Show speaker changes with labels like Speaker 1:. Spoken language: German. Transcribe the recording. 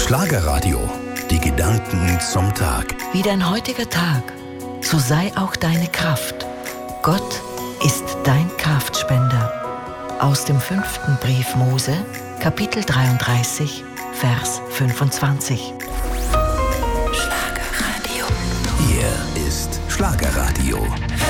Speaker 1: Schlagerradio. Die Gedanken zum Tag.
Speaker 2: Wie dein heutiger Tag, so sei auch deine Kraft. Gott ist dein Kraftspender. Aus dem 5. Brief Mose, Kapitel 33, Vers 25.
Speaker 1: Schlagerradio. Hier ist Schlagerradio.